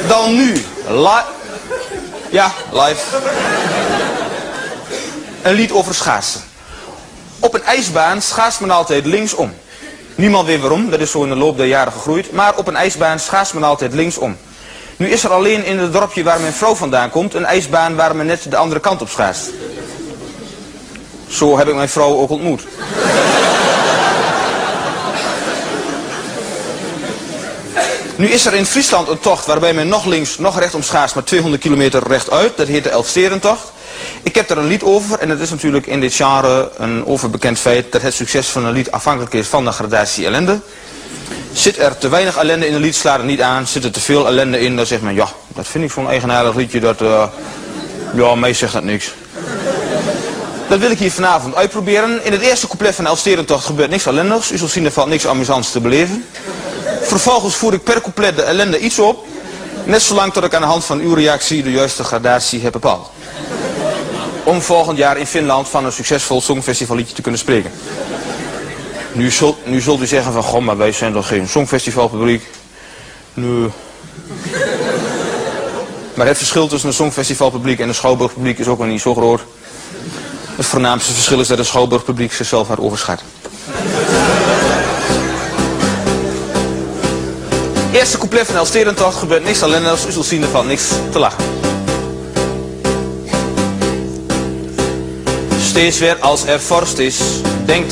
Dan nu. Ja, live. Een lied over schaatsen. Op een ijsbaan schaatst men altijd linksom. Niemand weet waarom, dat is zo in de loop der jaren gegroeid. Maar op een ijsbaan schaatst men altijd linksom. Nu is er alleen in het dorpje waar mijn vrouw vandaan komt een ijsbaan waar men net de andere kant op schaatst. Zo heb ik mijn vrouw ook ontmoet. Nu is er in Friesland een tocht waarbij men nog links, nog rechtsom schaatst, maar 200 kilometer rechtuit. Dat heet de Elfsterentocht. Ik heb er een lied over en het is natuurlijk in dit genre een overbekend feit dat het succes van een lied afhankelijk is van de gradatie ellende. Zit er te weinig ellende in een lied, slaat het niet aan. Zit er te veel ellende in, dan zegt men, ja, dat vind ik zo'n eigenaardig liedje, dat, ja, mij zegt dat niks. Dat wil ik hier vanavond uitproberen. In het eerste couplet van de Elfsterentocht gebeurt niks ellendigs. U zult zien, er valt niks amusants te beleven. Vervolgens voer ik per couplet de ellende iets op. Net zolang tot ik aan de hand van uw reactie de juiste gradatie heb bepaald. Om volgend jaar in Finland van een succesvol songfestivalliedje te kunnen spreken. Nu zult u zeggen van, goh, maar wij zijn toch geen songfestivalpubliek? Nee. Maar het verschil tussen een songfestivalpubliek en een schouwburgpubliek is ook nog niet zo groot. Het voornaamste verschil is dat het schouwburgpubliek zichzelf had overschat. Eerste couplet van de Elfsterentocht gebeurt niks ellendigs, u zult zien, er valt niks te lachen. Steeds weer als er vorst is, denkt